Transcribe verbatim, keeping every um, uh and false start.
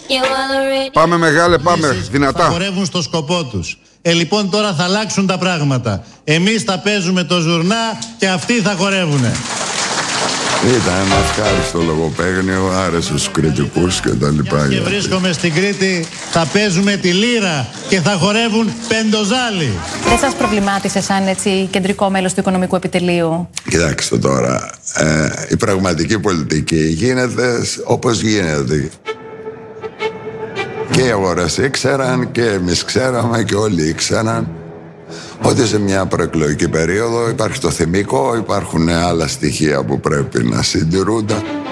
Πάμε μεγάλε, πάμε δυνατά. Θα χορεύουν στο σκοπό τους. Ε, λοιπόν τώρα θα αλλάξουν τα πράγματα. Εμείς θα παίζουμε το ζουρνά και αυτοί θα χορεύουνε. Ήταν ένα ευχάριστο λογοπαίγνιο, άρεσε στους κριτικούς και τα λοιπά. Και βρίσκομαι στην Κρήτη, θα παίζουμε τη λύρα και θα χορεύουν πεντοζάλι. Δεν σας προβλημάτισε σαν έτσι κεντρικό μέλος του Οικονομικού Επιτελείου? Κοιτάξτε τώρα, ε, η πραγματική πολιτική γίνεται όπως γίνεται. Και οι αγορές ήξεραν και εμείς ξέραμε και όλοι ήξεραν ότι σε μια προεκλογική περίοδο υπάρχει το θυμικό, υπάρχουν άλλα στοιχεία που πρέπει να συντηρούνται.